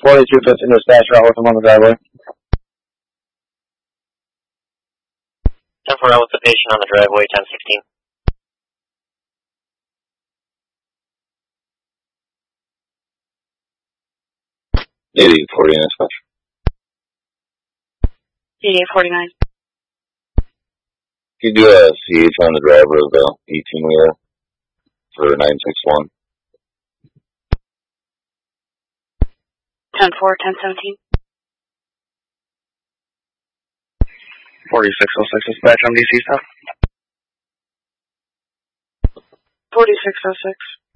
4215 dispatch route with him on the driveway. 10-4 out with the patient on the driveway, 1016. 8840 dispatch. 8849. Can you do a CH on the driver of the 18-wheeler for 961? 10-4, 1017. 4606 dispatch on DC stuff. 4606.